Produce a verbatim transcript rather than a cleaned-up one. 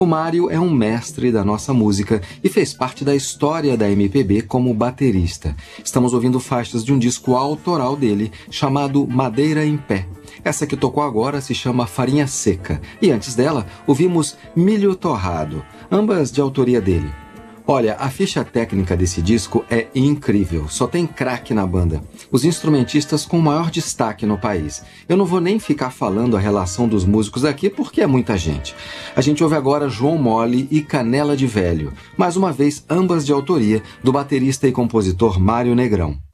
O Mário é um mestre da nossa música e fez parte da história da M P B como baterista. Estamos ouvindo faixas de um disco autoral dele, chamado Madeira em Pé. Essa que tocou agora se chama Farinha Seca, e antes dela ouvimos Milho Torrado, ambas de autoria dele. Olha, a ficha técnica desse disco é incrível, só tem craque na banda. Os instrumentistas com o maior destaque no país. Eu não vou nem ficar falando a relação dos músicos aqui porque é muita gente. A gente ouve agora João Mole e Canela de Velho, mais uma vez ambas de autoria do baterista e compositor Mário Negrão.